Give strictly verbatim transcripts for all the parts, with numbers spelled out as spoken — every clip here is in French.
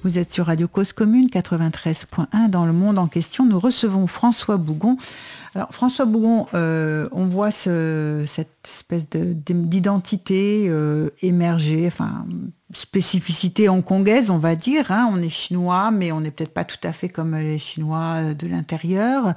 Vous êtes sur Radio Cause Commune quatre-vingt-treize point un. Dans le monde en question, nous recevons François Bougon. Alors François Bougon, euh, on voit ce, cette espèce de, d'identité euh, émerger, enfin spécificité hongkongaise, on va dire. Hein. On est chinois, mais on n'est peut-être pas tout à fait comme les Chinois de l'intérieur.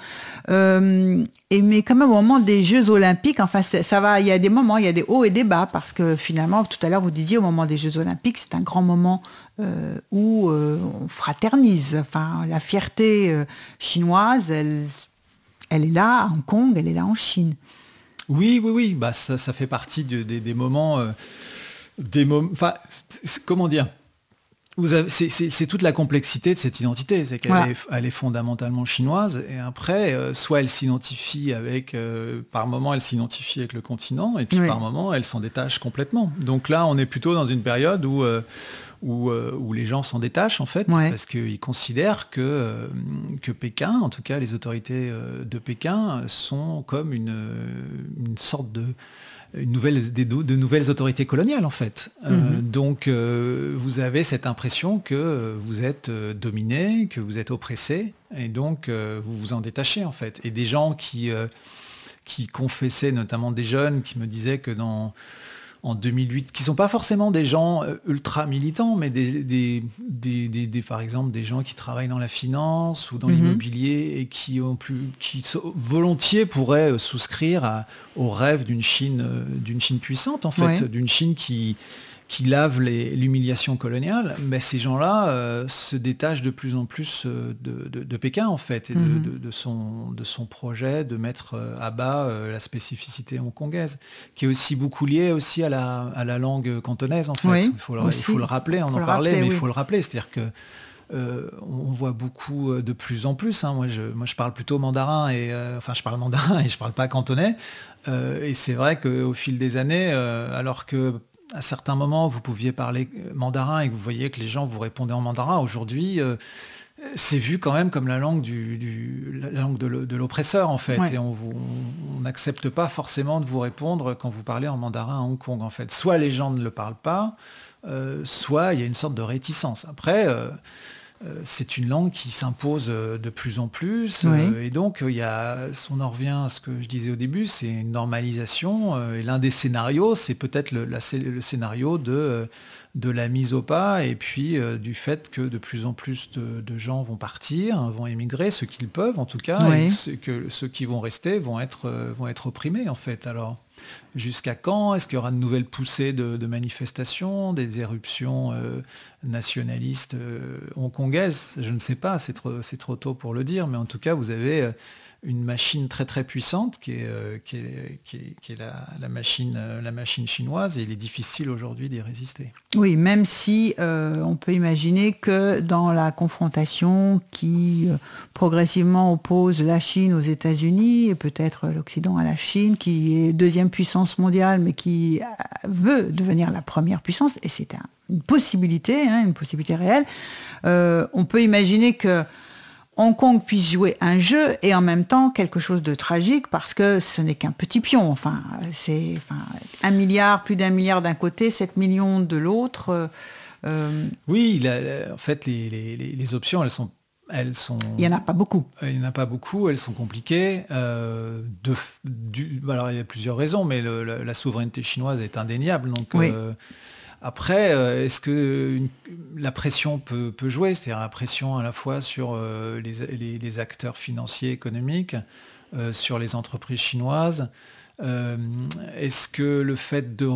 Euh, et mais quand même au moment des Jeux Olympiques, enfin ça va, il y a des moments, il y a des hauts et des bas, parce que finalement, tout à l'heure vous disiez au moment des Jeux Olympiques, c'est un grand moment euh, où euh, on fraternise. Enfin, la fierté euh, chinoise, elle Elle est là à Hong Kong, elle est là en Chine. Oui, oui, oui. Bah, ça, ça fait partie de, des, des moments... Euh, des moments... Enfin, comment dire Vous avez, c'est, c'est, c'est toute la complexité de cette identité. C'est qu'elle voilà. est, elle est fondamentalement chinoise. Et après, euh, soit elle s'identifie avec... Euh, par moment, elle s'identifie avec le continent. Et puis, oui. par moment, elle s'en détache complètement. Donc là, on est plutôt dans une période où... Euh, Où, euh, où les gens s'en détachent en fait, ouais. parce qu'ils considèrent que, euh, que Pékin, en tout cas les autorités euh, de Pékin, sont comme une, une sorte de une nouvelle, des, de nouvelles autorités coloniales en fait. Mm-hmm. Euh, donc euh, vous avez cette impression que vous êtes euh, dominé, que vous êtes oppressé, et donc euh, vous vous en détachez en fait. Et des gens qui, euh, qui confessaient, notamment des jeunes, qui me disaient que dans en deux mille huit, qui ne sont pas forcément des gens ultra militants, mais des, des, des, des, des, par exemple des gens qui travaillent dans la finance ou dans mm-hmm. l'immobilier et qui, ont plus, qui volontiers pourraient souscrire à, au rêve d'une Chine, d'une Chine puissante, en fait, ouais. d'une Chine qui, qui lave les, l'humiliation coloniale. Mais ces gens-là euh, se détachent de plus en plus de, de, de Pékin, en fait, et de, mm-hmm. de, de, son, de son projet de mettre à bas euh, la spécificité hongkongaise, qui est aussi beaucoup liée aussi à la, à la langue cantonaise, en fait. Oui, il, faut le, il faut le rappeler, on en parlait, rappeler, mais oui. il faut le rappeler. C'est-à-dire que Euh, on voit beaucoup de plus en plus. Hein. Moi, je, moi, je parle plutôt mandarin et euh, enfin, je parle mandarin et je parle pas cantonais. Euh, et c'est vrai qu'au fil des années, euh, alors que à certains moments vous pouviez parler mandarin et que vous voyez que les gens vous répondaient en mandarin, aujourd'hui, euh, c'est vu quand même comme la langue du, du la langue de, de l'oppresseur en fait. Ouais. Et on n'accepte pas forcément de vous répondre quand vous parlez en mandarin à Hong Kong en fait. Soit les gens ne le parlent pas, euh, soit il y a une sorte de réticence. Après. Euh, Euh, c'est une langue qui s'impose de plus en plus oui. euh, et donc il y a, on en revient à ce que je disais au début, c'est une normalisation euh, et l'un des scénarios c'est peut-être le, la, le scénario de, de la mise au pas et puis euh, du fait que de plus en plus de, de gens vont partir, vont émigrer, ceux qui le peuvent en tout cas, oui. et ceux, que, ceux qui vont rester vont être, euh, vont être opprimés en fait. Alors jusqu'à quand? Est-ce qu'il y aura de nouvelles poussées de, de manifestations, des éruptions euh, nationalistes euh, hongkongaises? Je ne sais pas, c'est trop, c'est trop tôt pour le dire, mais en tout cas, vous avez euh, une machine très très puissante qui est, euh, qui est, qui est, qui est la, la, machine, euh, la machine chinoise, et il est difficile aujourd'hui d'y résister. Oui, même si euh, on peut imaginer que dans la confrontation qui euh, progressivement oppose la Chine aux États-Unis et peut-être l'Occident à la Chine, qui est deuxième puissance mondiale, mais qui veut devenir la première puissance, et c'est un, une possibilité, hein, une possibilité réelle, euh, on peut imaginer que Hong Kong puisse jouer un jeu et en même temps quelque chose de tragique parce que ce n'est qu'un petit pion. Enfin, c'est enfin, un milliard, plus d'un milliard d'un côté, sept millions de l'autre. Euh... Oui, la, en fait, les, les, les options, elles sont... Elles sont... Il n'y en a pas beaucoup. Il n'y en a pas beaucoup, elles sont compliquées. Euh, de, du, alors, il y a plusieurs raisons, mais le, la, la souveraineté chinoise est indéniable. Donc, oui. euh, Après, euh, est-ce que une, la pression peut, peut jouer? C'est-à-dire la pression à la fois sur euh, les, les, les acteurs financiers, économiques, euh, sur les entreprises chinoises. Euh, est-ce que le fait de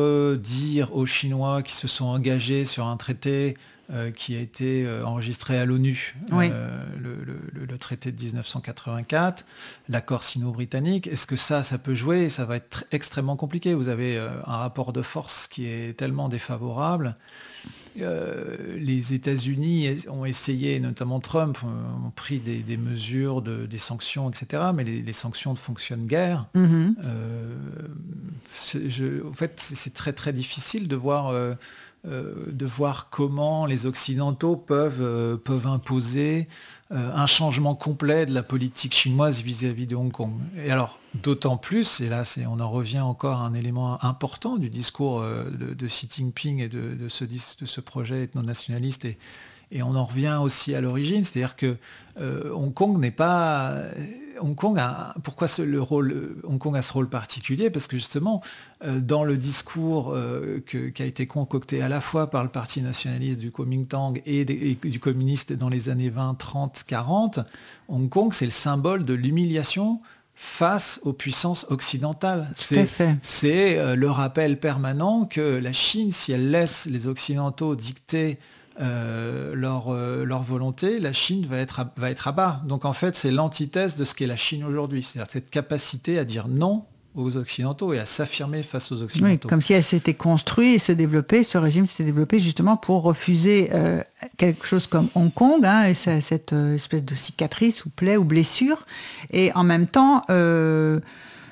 redire aux Chinois qui se sont engagés sur un traité euh, qui a été euh, enregistré à l'ONU, oui. euh, le, le, le traité de dix-neuf cent quatre-vingt-quatre, l'accord sino-britannique, est-ce que ça, ça peut jouer? Ça va être extrêmement compliqué. Vous avez euh, un rapport de force qui est tellement défavorable. Euh, les États-Unis ont essayé, notamment Trump, ont pris des, des mesures, de, des sanctions, et cetera. Mais les, les sanctions ne fonctionnent guère. Mm-hmm. Euh, je, en fait, c'est très très difficile de voir, euh, euh, de voir comment les Occidentaux peuvent, euh, peuvent imposer euh, un changement complet de la politique chinoise vis-à-vis de Hong Kong. Et alors, d'autant plus, et là c'est, on en revient encore à un élément important du discours euh, de, de Xi Jinping et de, de, ce, de ce projet ethno-nationaliste et, et on en revient aussi à l'origine, c'est-à-dire que euh, Hong Kong n'est pas... Hong Kong a, pourquoi ce, le rôle, Hong Kong a ce rôle particulier? Parce que justement, euh, dans le discours euh, que, qui a été concocté à la fois par le parti nationaliste du Kuomintang et, des, et du communiste dans les années vingt, trente, quarante, Hong Kong, c'est le symbole de l'humiliation face aux puissances occidentales. C'est, c'est euh, le rappel permanent que la Chine, si elle laisse les Occidentaux dicter Euh, leur, euh, leur volonté, la Chine va être, à, va être à bas. Donc en fait, c'est l'antithèse de ce qu'est la Chine aujourd'hui. C'est-à-dire cette capacité à dire non aux Occidentaux et à s'affirmer face aux Occidentaux. Oui, comme si elle s'était construite et se développée, ce régime s'était développé justement pour refuser euh, quelque chose comme Hong Kong, hein, et ça, cette euh, espèce de cicatrice ou plaie ou blessure. Et en même temps... Euh,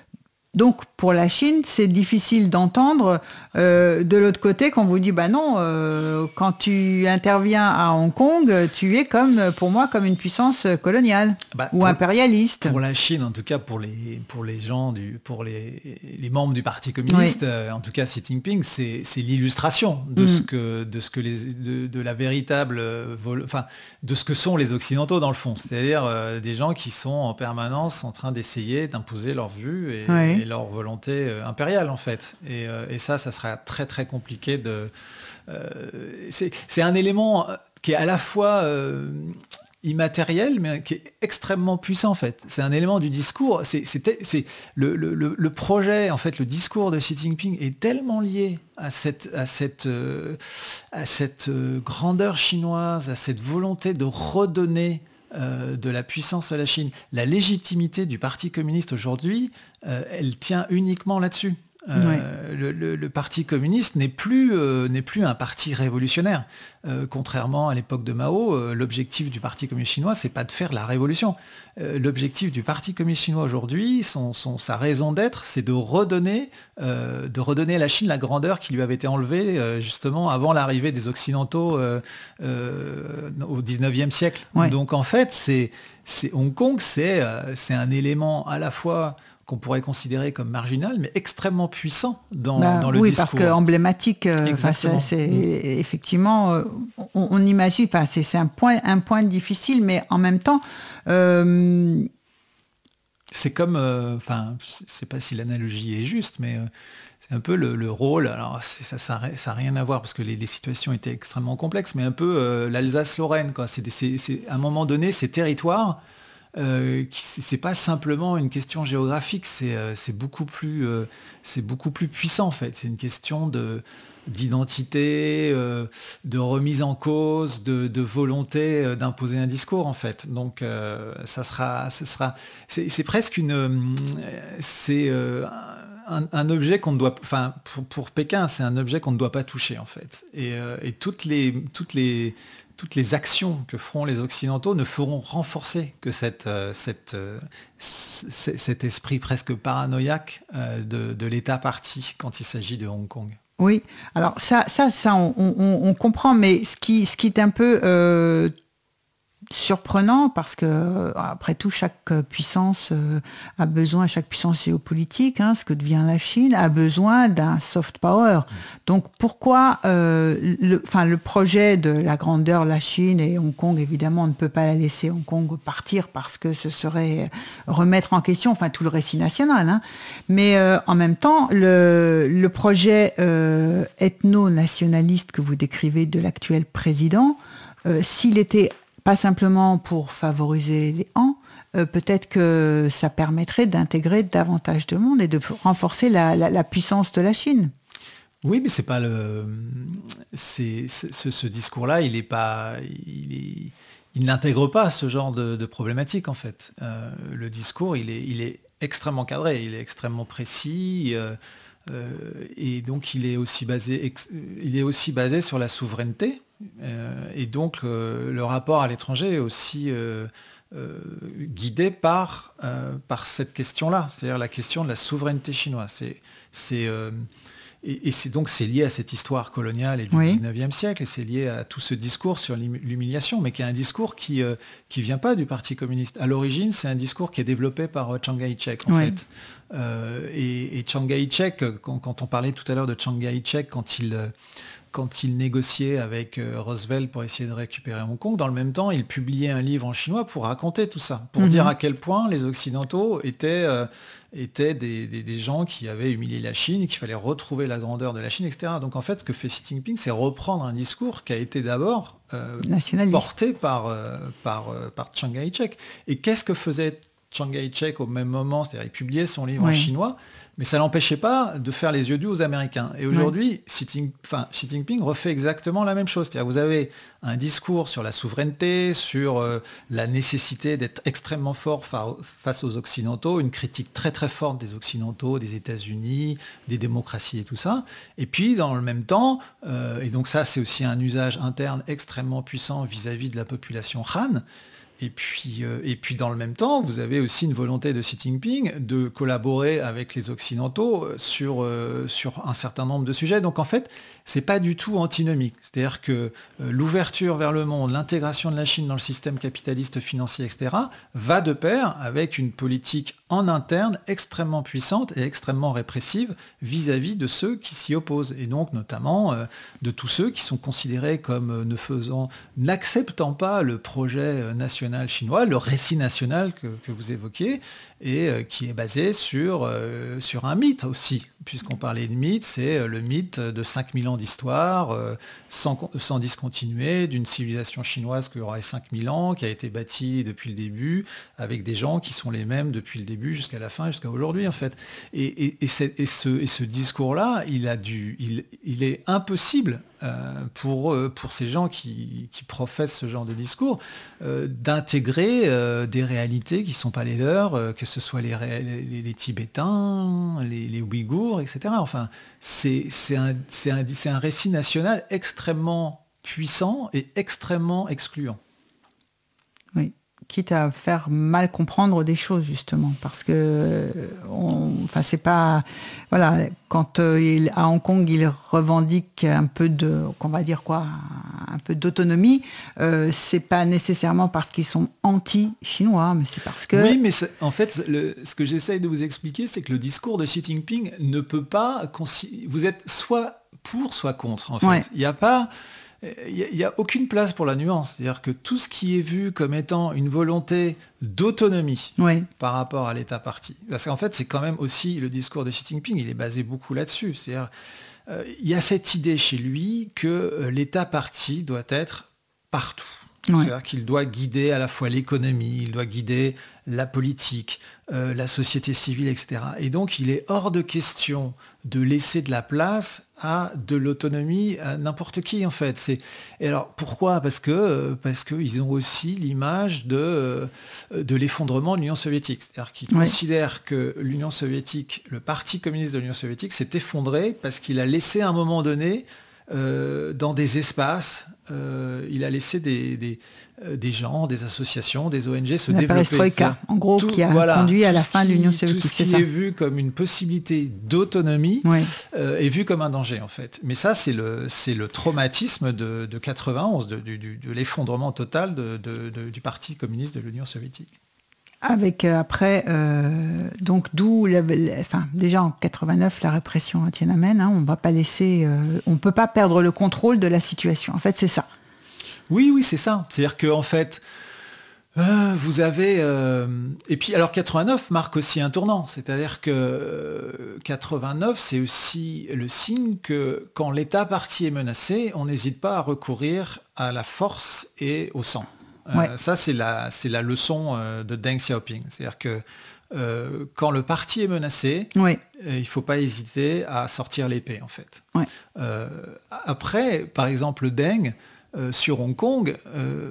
Donc, pour la Chine, c'est difficile d'entendre euh, de l'autre côté qu'on vous dit, bah non, euh, quand tu interviens à Hong Kong, tu es comme, pour moi, comme une puissance coloniale bah, ou pour, impérialiste. Pour la Chine, en tout cas, pour les, pour les gens, du, pour les, les membres du Parti communiste, oui. euh, en tout cas Xi Jinping, c'est, c'est l'illustration de mmh. ce que, de ce que les, de, de la véritable, vol, enfin, de ce que sont les Occidentaux dans le fond, c'est-à-dire euh, des gens qui sont en permanence en train d'essayer d'imposer leur vue et, oui. et leur volonté euh, impériale en fait. Et, euh, et ça, ça sera très très compliqué de... Euh, c'est, c'est un élément qui est à la fois euh, immatériel, mais qui est extrêmement puissant en fait. C'est un élément du discours. C'est, c'est, c'est le, le, le projet, en fait, le discours de Xi Jinping est tellement lié à cette, à cette, euh, à cette euh, grandeur chinoise, à cette volonté de redonner Euh, de la puissance à la Chine. La légitimité du Parti communiste aujourd'hui, euh, elle tient uniquement là-dessus. Euh, ouais. le, le, le Parti communiste n'est plus, euh, n'est plus un parti révolutionnaire. Euh, contrairement à l'époque de Mao, euh, l'objectif du Parti communiste chinois, c'est pas de faire de la révolution. Euh, l'objectif du Parti communiste chinois aujourd'hui, son, son, sa raison d'être, c'est de redonner, euh, de redonner à la Chine la grandeur qui lui avait été enlevée euh, justement avant l'arrivée des Occidentaux euh, euh, au dix-neuvième siècle. Ouais. Donc en fait, c'est, c'est Hong Kong, c'est, euh, c'est un élément à la fois qu'on pourrait considérer comme marginal, mais extrêmement puissant dans, bah, dans le oui, discours. Oui, parce qu'emblématique, euh, c'est, c'est mmh. effectivement, euh, on, on imagine, c'est, c'est un point, un point difficile, mais en même temps... Euh... C'est comme, enfin, euh, je ne sais pas si l'analogie est juste, mais euh, c'est un peu le, le rôle, alors ça n'a rien à voir, parce que les, les situations étaient extrêmement complexes, mais un peu euh, l'Alsace-Lorraine, quoi. C'est, c'est, c'est, à un moment donné, ces territoires... Euh, qui, c'est pas simplement une question géographique, c'est, euh, c'est, beaucoup plus, euh, c'est beaucoup plus puissant en fait. C'est une question de, d'identité, euh, de remise en cause, de, de volonté euh, d'imposer un discours en fait. Donc euh, ça sera, ça sera, c'est, c'est presque une, c'est euh, un, un objet qu'on ne doit, enfin pour, pour Pékin, c'est un objet qu'on ne doit pas toucher en fait. Et, euh, et toutes les, toutes les toutes les actions que feront les Occidentaux ne feront renforcer que cette, euh, cette, euh, c- cet esprit presque paranoïaque euh, de, de l'État parti quand il s'agit de Hong Kong. Oui, alors ça, ça, ça on, on, on comprend, mais ce qui, ce qui est un peu euh, surprenant, parce que après tout, chaque puissance euh, a besoin, chaque puissance géopolitique, hein, ce que devient la Chine, a besoin d'un soft power. Donc pourquoi euh, le, enfin, le projet de la grandeur, la Chine et Hong Kong, évidemment, on ne peut pas la laisser Hong Kong partir parce que ce serait remettre en question, enfin tout le récit national. Hein. Mais euh, en même temps, le, le projet euh, ethno-nationaliste que vous décrivez de l'actuel président, euh, s'il était pas simplement pour favoriser les Han, euh, peut-être que ça permettrait d'intégrer davantage de monde et de renforcer la, la, la puissance de la Chine. Oui, mais c'est pas le, c'est, c'est ce, ce discours-là, il est pas, il, est, il n'intègre pas ce genre de, de problématique en fait. Euh, le discours, il est, il est extrêmement cadré, il est extrêmement précis. Euh, euh, et donc il est aussi basé, ex, il est aussi basé sur la souveraineté. Euh, et donc euh, le rapport à l'étranger est aussi euh, euh, guidé par, euh, par cette question-là, c'est-à-dire la question de la souveraineté chinoise. C'est, c'est, euh, et, et c'est donc c'est lié à cette histoire coloniale et du oui. dix-neuvième siècle, et c'est lié à tout ce discours sur l'humiliation, mais qui est un discours qui ne qui vient pas du Parti communiste. À l'origine, c'est un discours qui est développé par Chiang Kai-shek, en oui. fait. Euh, et, et Chiang Kai-shek, quand, quand on parlait tout à l'heure de Chiang Kai-shek, quand il... quand il négociait avec euh, Roosevelt pour essayer de récupérer Hong Kong, dans le même temps, il publiait un livre en chinois pour raconter tout ça, pour mmh. dire à quel point les Occidentaux étaient, euh, étaient des, des, des gens qui avaient humilié la Chine, qu'il fallait retrouver la grandeur de la Chine, et cetera. Donc en fait, ce que fait Xi Jinping, c'est reprendre un discours qui a été d'abord euh, porté par, euh, par, euh, par Chiang Kai-shek. Et qu'est-ce que faisait Chiang Kai-shek au même moment? C'est-à-dire il publiait son livre oui. en chinois, mais ça l'empêchait pas de faire les yeux doux aux Américains. Et aujourd'hui, ouais. Xi, Jinping, enfin, Xi Jinping refait exactement la même chose. C'est-à-dire que vous avez un discours sur la souveraineté, sur euh, la nécessité d'être extrêmement fort fa- face aux Occidentaux, une critique très très forte des Occidentaux, des États-Unis, des démocraties et tout ça. Et puis, dans le même temps, euh, et donc ça, c'est aussi un usage interne extrêmement puissant vis-à-vis de la population Han. Et puis, euh, et puis dans le même temps, vous avez aussi une volonté de Xi Jinping de collaborer avec les Occidentaux sur, euh, sur un certain nombre de sujets. Donc en fait, c'est pas du tout antinomique. C'est-à-dire que euh, l'ouverture vers le monde, l'intégration de la Chine dans le système capitaliste financier, et cetera, va de pair avec une politique en interne extrêmement puissante et extrêmement répressive vis-à-vis de ceux qui s'y opposent. Et donc notamment euh, de tous ceux qui sont considérés comme euh, ne faisant, n'acceptant pas le projet national chinois, le récit national que, que vous évoquiez, et euh, qui est basé sur, euh, sur un mythe aussi. Puisqu'on parlait de mythe, c'est le mythe de cinq mille ans d'histoire, euh, sans, sans discontinuer, d'une civilisation chinoise qui aurait cinq mille ans, qui a été bâtie depuis le début, avec des gens qui sont les mêmes depuis le début jusqu'à la fin, jusqu'à aujourd'hui en fait. Et, et, et, et, ce, et ce discours-là, il, a dû, il, il est impossible euh, pour, pour ces gens qui, qui professent ce genre de discours, euh, d'intégrer euh, des réalités qui ne sont pas les leurs, euh, que ce soit les, les, les Tibétains, les, les Ouïghours, et cetera. Enfin, c'est, c'est, un, c'est, un, c'est un récit national extrêmement puissant et extrêmement excluant. Oui, quitte à faire mal comprendre des choses, justement, parce que, on, enfin, c'est pas... Voilà, quand euh, il, à Hong Kong, il revendique un peu de, qu'on va dire quoi, un peu d'autonomie, euh, c'est pas nécessairement parce qu'ils sont anti-chinois, mais c'est parce que... Oui, mais en fait, le, ce que j'essaye de vous expliquer, c'est que le discours de Xi Jinping ne peut pas... Consi- vous êtes soit pour, soit contre, en fait. Ouais. Il n'y a pas... Il n'y a aucune place pour la nuance. C'est-à-dire que tout ce qui est vu comme étant une volonté d'autonomie oui. par rapport à l'État-parti, parce qu'en fait, c'est quand même aussi le discours de Xi Jinping, il est basé beaucoup là-dessus. C'est-à-dire, euh, il y a cette idée chez lui que euh, l'État-parti doit être partout. Oui. C'est-à-dire qu'il doit guider à la fois l'économie, il doit guider la politique, euh, la société civile, et cetera. Et donc, il est hors de question de laisser de la place à de l'autonomie à n'importe qui, en fait. C'est... Et alors, pourquoi ? Parce que parce qu'ils ont aussi l'image de, de l'effondrement de l'Union soviétique. C'est-à-dire qu'ils oui. considèrent que l'Union soviétique, le Parti communiste de l'Union soviétique, s'est effondré parce qu'il a laissé à un moment donné, euh, dans des espaces, euh, il a laissé des... des des gens, des associations, des O N G se la développer. Perestroïka, en gros, tout, qui a voilà, conduit à la fin qui, de l'Union soviétique. Tout ce qui c'est est ça. vu comme une possibilité d'autonomie oui. euh, est vu comme un danger, en fait. Mais ça, c'est le, c'est le traumatisme de, de quatre-vingt-onze, de, de, de, de l'effondrement total de, de, de, du Parti communiste de l'Union soviétique. Avec euh, après, euh, donc d'où, la, la, enfin déjà en quatre-vingt-neuf, la répression à Tiananmen, hein, on va pas laisser, euh, on peut pas perdre le contrôle de la situation. En fait, c'est ça. Oui, oui, c'est ça. C'est-à-dire qu'en fait, euh, vous avez... Euh, et puis, alors, quatre-vingt-neuf marque aussi un tournant. C'est-à-dire que euh, quatre-vingt-neuf, c'est aussi le signe que quand l'État-parti est menacé, on n'hésite pas à recourir à la force et au sang. Euh, ouais. Ça, c'est la, c'est la leçon euh, de Deng Xiaoping. C'est-à-dire que euh, quand le parti est menacé, ouais. euh, il ne faut pas hésiter à sortir l'épée, en fait. Ouais. Euh, après, par exemple, Deng... Euh, sur Hong Kong, euh,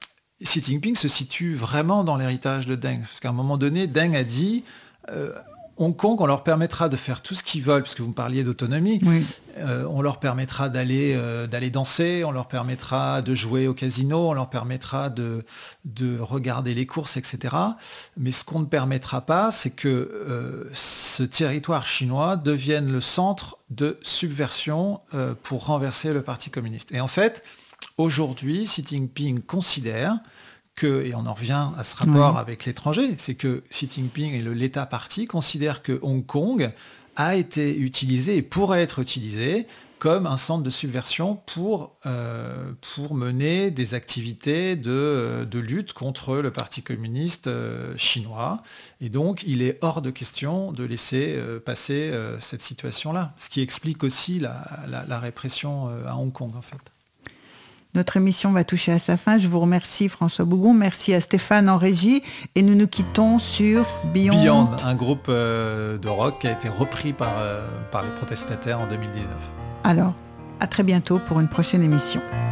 Xi Jinping se situe vraiment dans l'héritage de Deng. Parce qu'à un moment donné, Deng a dit euh, Hong Kong, on leur permettra de faire tout ce qu'ils veulent, puisque vous me parliez d'autonomie. Oui. Euh, on leur permettra d'aller, euh, d'aller danser, on leur permettra de jouer au casino, on leur permettra de, de regarder les courses, et cetera. Mais ce qu'on ne permettra pas, c'est que euh, ce territoire chinois devienne le centre de subversion euh, pour renverser le Parti communiste. Et en fait, aujourd'hui, Xi Jinping considère que, et on en revient à ce rapport oui. avec l'étranger, c'est que Xi Jinping et le, l'État-parti considèrent que Hong Kong a été utilisé et pourrait être utilisé comme un centre de subversion pour, euh, pour mener des activités de, de lutte contre le Parti communiste euh, chinois. Et donc, il est hors de question de laisser euh, passer euh, cette situation-là, ce qui explique aussi la, la, la répression euh, à Hong Kong, en fait. Notre émission va toucher à sa fin. Je vous remercie, François Bougon. Merci à Stéphane en régie. Et nous nous quittons sur Beyond. Beyond, un groupe euh, de rock qui a été repris par, euh, par les protestataires en deux mille dix-neuf. Alors, à très bientôt pour une prochaine émission.